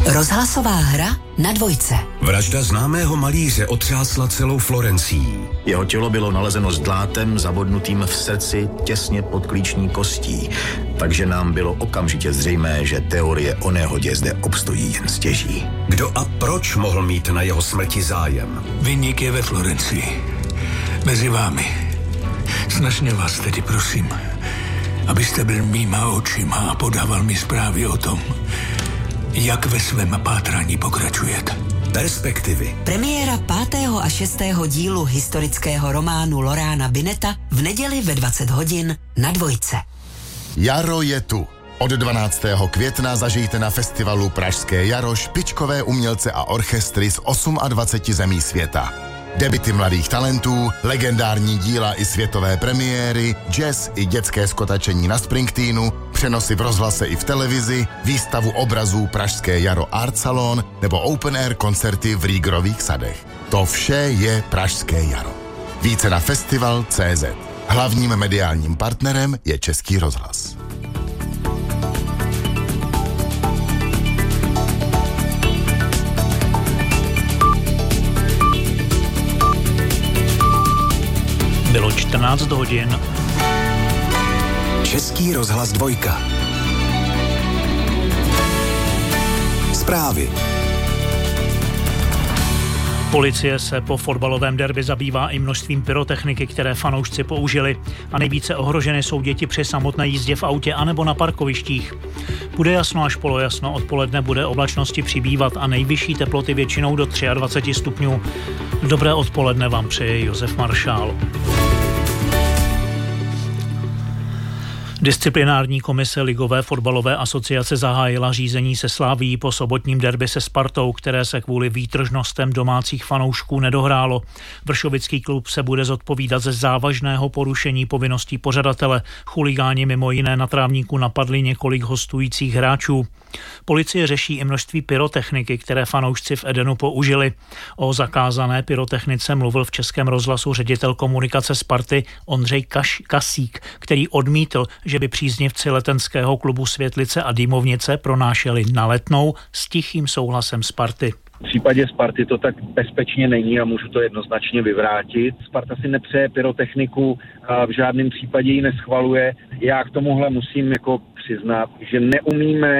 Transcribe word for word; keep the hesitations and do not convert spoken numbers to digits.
Rozhlasová hra na dvojce. Vražda známého malíře otřásla celou Florencií. Jeho tělo bylo nalezeno s dlátem zabodnutým v srdci těsně pod klíční kostí, takže nám bylo okamžitě zřejmé, že teorie o nehodě zde obstojí jen stěží. Kdo a proč mohl mít na jeho smrti zájem? Viník je ve Florencii. Mezi vámi. Snažně vás tedy prosím, abyste byl mýma očima a podával mi zprávy o tom, jak ve svém pátrání pokračujete. Perspektivy. Premiéra pátého a šestého dílu historického románu Lorána Bineta v neděli ve dvacet hodin na dvojce. Jaro je tu. Od dvanáctého května zažijte na festivalu Pražské jaro špičkové umělce a orchestry z dvaceti osmi zemí světa. Debuty mladých talentů, legendární díla i světové premiéry, jazz i dětské skotačení na Springsteenu, přenosy v rozhlase i v televizi, výstavu obrazů Pražské jaro Art Salon nebo open air koncerty v Rýgrových sadech. To vše je Pražské jaro. Více na festival tečka cé zet. Hlavním mediálním partnerem je Český rozhlas. Bylo čtrnáct hodin. Český rozhlas dvojka. Zprávy. Policie se po fotbalovém derby zabývá i množstvím pyrotechniky, které fanoušci použili. A nejvíce ohroženy jsou děti při samotné jízdě v autě anebo na parkovištích. Bude jasno až polojasno, odpoledne bude oblačnosti přibývat a nejvyšší teploty většinou do dvacet tři stupňů. Dobré odpoledne vám přeje Josef Maršál. Disciplinární komise Ligové fotbalové asociace zahájila řízení se Slavií po sobotním derby se Spartou, které se kvůli výtržnostem domácích fanoušků nedohrálo. Vršovický klub se bude zodpovídat ze závažného porušení povinností pořadatele. Chuligáni mimo jiné na trávníku napadli několik hostujících hráčů. Policie řeší i množství pyrotechniky, které fanoušci v Edenu použili. O zakázané pyrotechnice mluvil v Českém rozhlasu ředitel komunikace Sparty Ondřej Kaš- Kasík, který odmítl, že by příznivci letenského klubu Světlice a Dýmovnice pronášeli na Letnou s tichým souhlasem Sparty. V případě Sparty to tak bezpečně není a můžu to jednoznačně vyvrátit. Sparta si nepřeje pyrotechniku a v žádném případě ji neschvaluje. Já k tomuhle musím jako přiznat, že neumíme